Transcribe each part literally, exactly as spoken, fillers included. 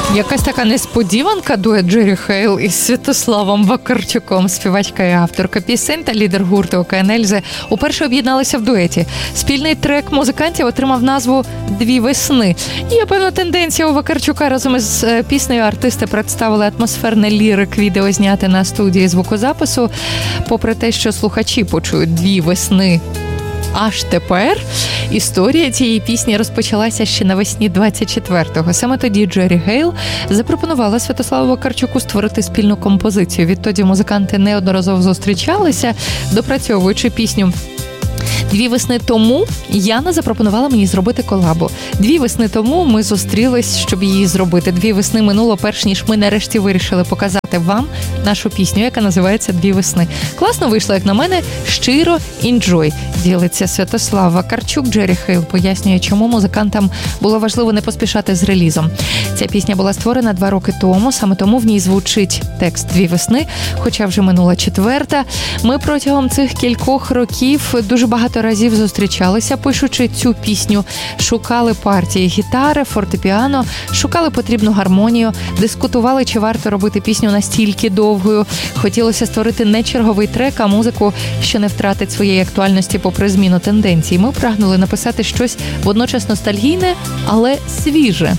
Якась така несподіванка, дует Джері Хейл із Святославом Вакарчуком, співачка і авторка пісень та лідер гурту ОКН Ельзи, уперше об'єдналися в дуеті. Спільний трек музикантів отримав назву «Дві весни». Є певна тенденція у Вакарчука. Разом із піснею артисти представили атмосферне лірик-відео, зняте на студії звукозапису. Попри те, що слухачі почують «Дві весни» аж тепер, історія цієї пісні розпочалася ще навесні двадцять четвертого. Саме тоді Джері Хейл запропонувала Святославу Вакарчуку створити спільну композицію. Відтоді музиканти неодноразово зустрічалися, допрацьовуючи пісню. Дві весни тому Яна запропонувала мені зробити колабу. Дві весни тому ми зустрілись, щоб її зробити. Дві весни минуло, перш ніж ми нарешті вирішили показати вам нашу пісню, яка називається «Дві весни». Класно вийшло, як на мене, щиро, інджой. Ділиться Святослав Вакарчук. Джері Хейл пояснює, чому музикантам було важливо не поспішати з релізом. Ця пісня була створена два роки тому, саме тому в ній звучить текст «Дві весни», хоча вже минула четверта. Ми протягом цих кількох років дуже багато разів зустрічалися, пишучи цю пісню, шукали партії гітари, фортепіано, шукали потрібну гармонію, дискутували, чи варто робити пісню настільки довгою. Хотілося створити не черговий трек, а музику, що не втратить своєї актуальності попри зміну тенденцій. Ми прагнули написати щось водночас ностальгійне, але свіже.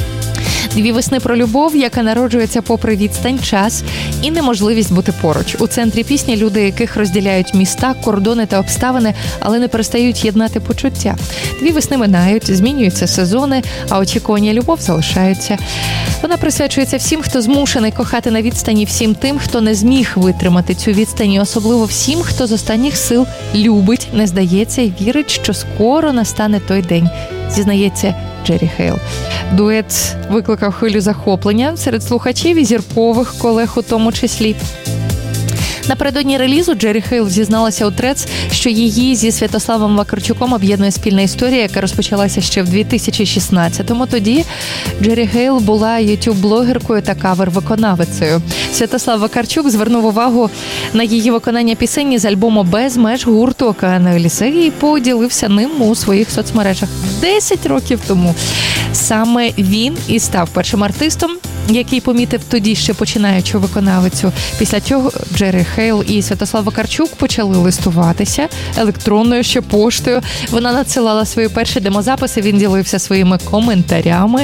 Дві весни про любов, яка народжується попри відстань, час і неможливість бути поруч. У центрі пісні люди, яких розділяють міста, кордони та обставини, але не перестають єднати почуття. Дві весни минають, змінюються сезони, а очікування любов залишаються. Вона присвячується всім, хто змушений кохати на відстані, всім тим, хто не зміг витримати цю відстань, і особливо всім, хто з останніх сил любить, не здається і вірить, що скоро настане той день, зізнається Джері Хейл. Дует викликав хвилю захоплення серед слухачів і зіркових колег у тому числі. Напередодні релізу Джері Хейл зізналася у Трец, що її зі Святославом Вакарчуком об'єднує спільна історія, яка розпочалася ще в дві тисячі шістнадцятому. Тоді Джері Хейл була ютуб-блогеркою та кавер-виконавицею. Святослав Вакарчук звернув увагу на її виконання пісень з альбому «Без меж» гурту ОКН Ельзи і поділився ним у своїх соцмережах десять років тому. Саме він і став першим артистом, який помітив тоді ще починаючу виконавицю. Після цього Джері Хейл і Святослав Вакарчук почали листуватися електронною ще поштою. Вона надсилала свої перші демозаписи, він ділився своїми коментарями.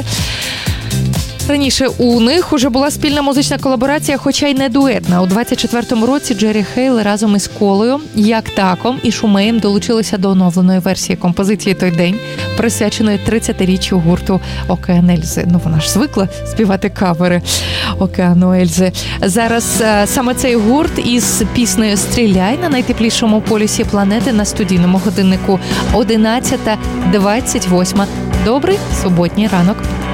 Раніше у них уже була спільна музична колаборація, хоча й не дуетна. У двадцять четвертому році Джері Хейл разом із Колею, Як Таком і Шумеєм долучилися до оновленої версії композиції «Той день», присвяченої тридцятиріччю гурту ОКН Ельзи. Ну, вона ж звикла співати кавери ОКНу Ельзи. Зараз а, саме цей гурт із піснею «Стріляй» на найтеплішому полюсі планети на студійному годиннику одинадцята двадцять восьма. Добрий суботній ранок.